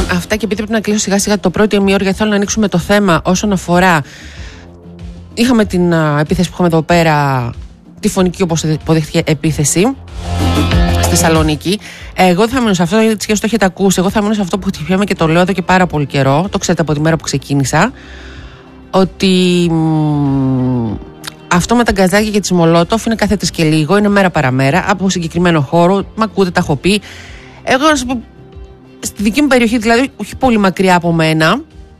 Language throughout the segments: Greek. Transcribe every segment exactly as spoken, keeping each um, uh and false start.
αυτά και επειδή πρέπει να κλείσω σιγά σιγά το πρώτο ημίωρο, γιατί θέλω να ανοίξουμε το θέμα όσον αφορά. Είχαμε την α, επίθεση που είχαμε εδώ πέρα, τη φωνική όπως υποδέχτηκε επίθεση στη Θεσσαλονίκη. Εγώ δεν θα μείνω σε αυτό, γιατί το έχετε ακούσει. Εγώ θα μείνω σε αυτό που χτυπιάμαι και το λέω εδώ και πάρα πολύ καιρό. Το ξέρετε από τη μέρα που ξεκίνησα. Ότι μ, αυτό με τα γκαζάκια και τις Μολότοφ είναι κάθε τρεις και λίγο, είναι μέρα παραμέρα, από συγκεκριμένο χώρο. Μ' ακούτε, τα έχω πει. Εγώ να σας πω, στη δική μου περιοχή, δηλαδή, όχι πολύ μακριά από μένα,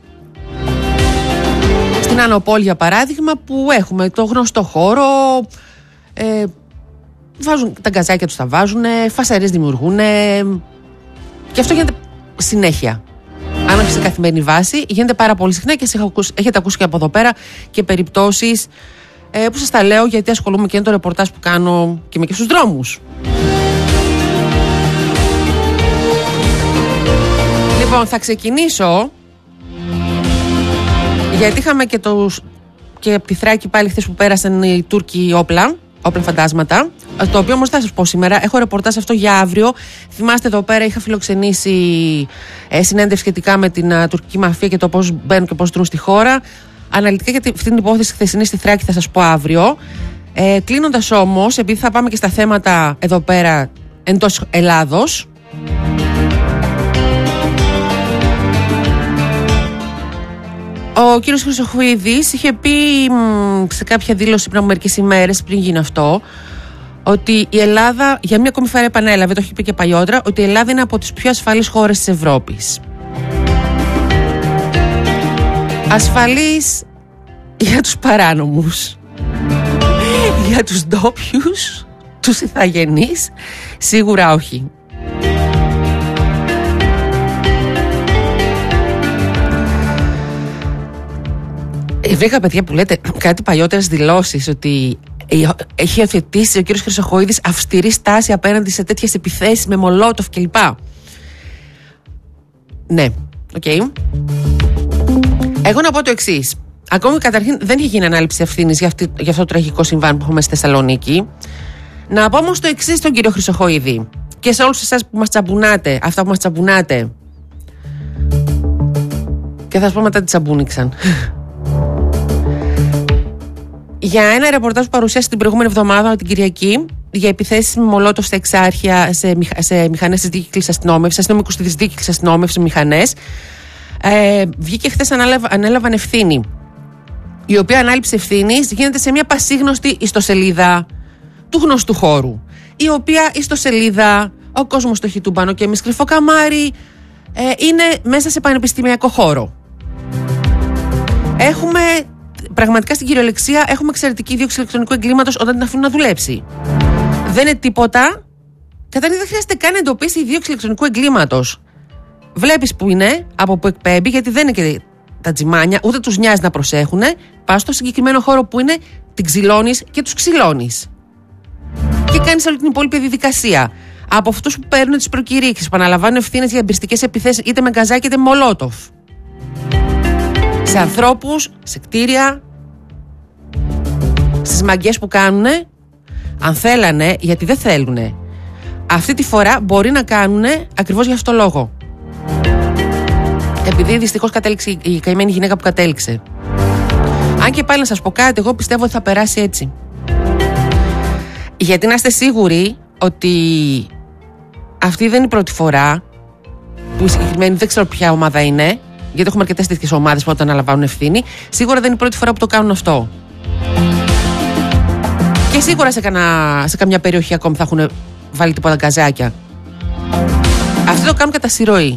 στην Άνω Πόλη για παράδειγμα, που έχουμε το γνωστό χώρο, ε, βάζουν τα γκαζάκια τους, τα βάζουν, φασαρίες δημιουργούν, και αυτό γίνεται συνέχεια. Αν όχι σε καθημερινή βάση, γίνεται πάρα πολύ συχνά και έχετε ακούσει και από εδώ πέρα και περιπτώσεις ε, που σας τα λέω, γιατί ασχολούμαι και είναι το ρεπορτάζ που κάνω και είμαι και στους δρόμους. Λοιπόν, θα ξεκινήσω, γιατί είχαμε και, τους, και από τη Θράκη πάλι χθες που πέρασαν οι Τούρκοι όπλα, όπλα φαντάσματα, το οποίο όμως θα σας πω σήμερα. Έχω ρεπορτάζ αυτό για αύριο. Θυμάστε, εδώ πέρα είχα φιλοξενήσει ε, συνέντευξη σχετικά με την α, τουρκική μαφία και το πώς μπαίνουν και πώς δρουν στη χώρα. Αναλυτικά για αυτή την υπόθεση χθεσινή στη Θράκη θα σας πω αύριο. Ε, κλείνοντας όμως, επειδή θα πάμε και στα θέματα εδώ πέρα εντός Ελλάδος, ο κύριος Χρυσοχοίδης είχε πει μ, σε κάποια δήλωση πριν από μερικές ημέρες, πριν γίνει αυτό, ότι η Ελλάδα, για μία ακόμη φορά επανέλαβε, το έχει πει και παλιότερα, ότι η Ελλάδα είναι από τις πιο ασφαλείς χώρες της Ευρώπης. Ασφαλής για τους παράνομους, για τους ντόπιους, τους ηθαγενείς, σίγουρα όχι. Βρήκα παιδιά που λέτε κάτι παλιότερες δηλώσεις, ότι έχει υιοθετήσει ο κύριος Χρυσοχοίδης αυστηρή στάση απέναντι σε τέτοιες επιθέσεις με Μολότοφ κλπ. Ναι, οκ. Okay. Εγώ να πω το εξής. Ακόμη καταρχήν δεν έχει γίνει ανάληψη ευθύνης για, αυτή, για αυτό το τραγικό συμβάν που έχουμε στη Θεσσαλονίκη. Να πω όμως το εξής στον κύριο Χρυσοχοίδη και σε όλους εσάς που μας τσαμπουνάτε, αυτά που μας τσαμπουνάτε. Και θα σας πω μετά τι τσαμπούνιξαν. Για ένα ρεπορτάζ που παρουσίασε την προηγούμενη εβδομάδα, την Κυριακή, για επιθέσεις με Μολότοφ στα Εξάρχεια, σε, μηχα... σε μηχανές της δίκυκλης αστυνόμευσης, αστυνομικούς της δίκυκλης αστυνόμευσης, μηχανές, ε, βγήκε χθες, ανέλαβαν, ανέλαβαν ευθύνη. Η οποία ανάληψη ευθύνης γίνεται σε μια πασίγνωστη ιστοσελίδα του γνωστού χώρου. Η οποία ιστοσελίδα, ο κόσμος το έχει τούμπανο και εμείς κρυφό καμάρι, ε, είναι μέσα σε πανεπιστημιακό χώρο. Έχουμε. Πραγματικά στην κυριολεξία έχουμε εξαιρετική δίωξη ηλεκτρονικού εγκλήματος όταν την αφήνουν να δουλέψει. Δεν είναι τίποτα. Καταρχήν δεν χρειάζεται καν να εντοπίσει η δίωξη ηλεκτρονικού εγκλήματος. Βλέπεις που είναι, από που εκπέμπει, γιατί δεν είναι και τα τζιμάνια, ούτε τους νοιάζει να προσέχουν. Πας στο συγκεκριμένο χώρο που είναι, την ξυλώνεις και τους ξυλώνεις. Και κάνεις όλη την υπόλοιπη διαδικασία. Από αυτούς που παίρνουν τις προκηρύξεις, που αναλαμβάνουν ευθύνες για εμπειριστικές επιθέσεις είτε με γκαζάκι είτε με Μολότοφ. Σε ανθρώπους, σε κτίρια, στις μαγκές που κάνουνε, αν θέλανε, γιατί δεν θέλουνε. Αυτή τη φορά μπορεί να κάνουνε ακριβώς για αυτό το λόγο. Επειδή δυστυχώς κατέληξε η καημένη γυναίκα που κατέληξε. Αν και πάλι να σας πω κάτι, εγώ πιστεύω ότι θα περάσει έτσι. Γιατί να είστε σίγουροι ότι αυτή δεν είναι η πρώτη φορά που η συγκεκριμένη, δεν ξέρω ποια ομάδα είναι, γιατί έχουμε αρκετές τέτοιες ομάδες που όταν αναλαμβάνουν ευθύνη, σίγουρα δεν είναι η πρώτη φορά που το κάνουν αυτό. Και σίγουρα σε, κανα, σε καμιά περιοχή ακόμη θα έχουν βάλει τίποτα γκαζάκια. Αυτοί το κάνουν κατά συρροή.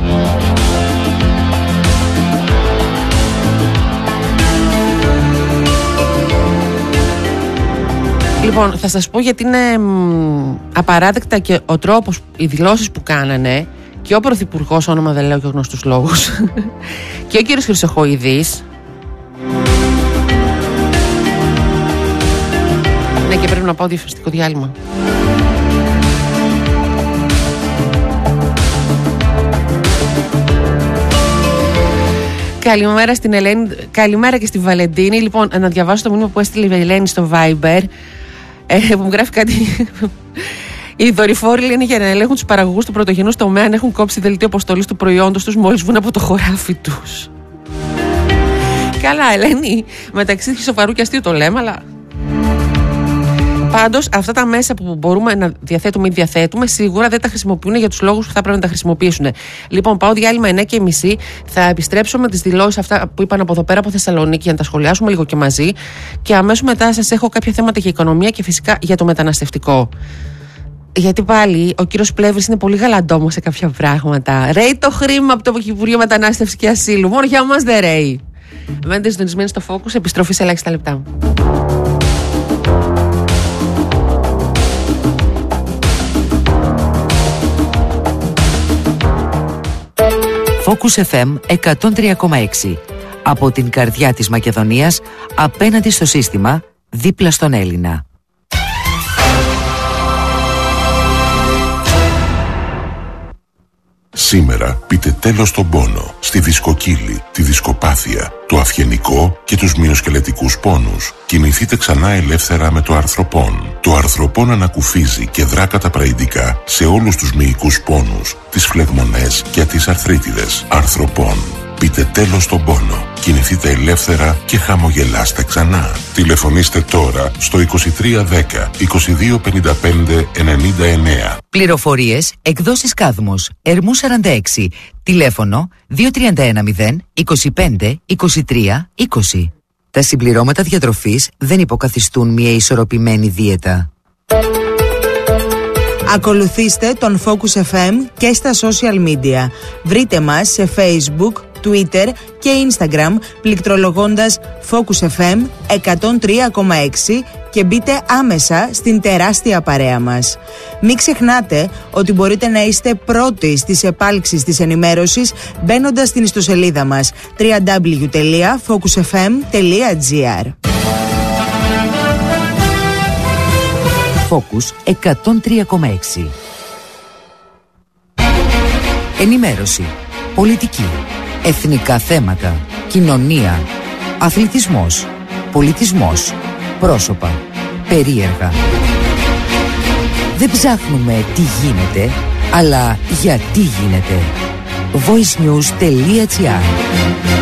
Λοιπόν, θα σας πω γιατί είναι μ, απαράδεκτα και ο τρόπος, οι δηλώσεις που κάνανε, και ο Πρωθυπουργός, όνομα δεν λέω για γνωστούς λόγους, και ο κύριος Χρυσοχοίδης. Ναι, και πρέπει να πάω διαφημιστικό διάλειμμα. Καλημέρα στην Ελένη, καλημέρα και στη Βαλεντίνη. Λοιπόν, να διαβάσω το μήνυμα που έστειλε η Ελένη στο Viber, ε, που μου γράφει κάτι. Οι δορυφόροι λένε για να ελέγχουν τους παραγωγούς του πρωτογενούς τομέα αν έχουν κόψει δελτίο αποστολής του προϊόντος τους μόλις βγουν από το χωράφι τους. Καλά, Ελένη, μεταξύ σοβαρού και αστείου το λέμε, αλλά. Πάντως, αυτά τα μέσα που μπορούμε να διαθέτουμε ή διαθέτουμε, σίγουρα δεν τα χρησιμοποιούν για τους λόγους που θα πρέπει να τα χρησιμοποιήσουν. Λοιπόν, πάω διάλειμμα εννιά και μισή. Θα επιστρέψω με τις δηλώσεις αυτά που είπαν από εδώ πέρα από Θεσσαλονίκη για να τα σχολιάσουμε λίγο και μαζί. Και αμέσως μετά σας έχω κάποια θέματα για οικονομία και φυσικά για το μεταναστευτικό. Γιατί πάλι ο κύριος Πλεύρης είναι πολύ γαλαντόμος σε κάποια πράγματα. Ρέει το χρήμα από το Υπουργείο Μετανάστευσης και Ασύλου. Μόνο για μας δεν ρέει. Μένετε συντονισμένοι στο Focus, επιστροφή σε ελάχιστα λεπτά. Focus εφ εμ εκατόν τρία κόμμα έξι. Από την καρδιά της Μακεδονίας, απέναντι στο σύστημα, δίπλα στον Έλληνα. Σήμερα πείτε τέλος στον πόνο, στη δισκοκύλη, τη δισκοπάθεια, το αυγενικό και τους μυοσκελετικούς πόνους. Κινηθείτε ξανά ελεύθερα με το αρθροπόν. Το αρθροπόν ανακουφίζει και δρά καταπραϊντικά σε όλους τους μυϊκούς πόνους, τις φλεγμονές και τις αρθρίτιδες. Αρθροπόν. Πείτε τέλος στον πόνο. Κινηθείτε ελεύθερα και χαμογελάστε ξανά. Τηλεφωνήστε τώρα στο είκοσι τρία δέκα είκοσι δύο πενήντα πέντε ενενήντα εννέα. Πληροφορίες, εκδόσεις Κάδμος, Ερμού σαράντα έξι. Τηλέφωνο δύο τρία ένα μηδέν είκοσι πέντε είκοσι τρία είκοσι. Τα συμπληρώματα διατροφής δεν υποκαθιστούν μια ισορροπημένη δίαιτα. Ακολουθήστε τον Focus εφ εμ και στα social media. Βρείτε μας σε Facebook, Twitter και Instagram πληκτρολογώντας Focus εφ εμ εκατόν τρία κόμμα έξι και μπείτε άμεσα στην τεράστια παρέα μας. Μην ξεχνάτε ότι μπορείτε να είστε πρώτοι στις επάλξεις της ενημέρωσης μπαίνοντας στην ιστοσελίδα μας double-u double-u double-u τελεία focus f m τελεία g r. Focus εκατόν τρία κόμμα έξι. Ενημέρωση, πολιτική, εθνικά θέματα, κοινωνία, αθλητισμός, πολιτισμός, πρόσωπα, περίεργα. Δεν ψάχνουμε τι γίνεται, αλλά γιατί γίνεται. voice news τελεία g r.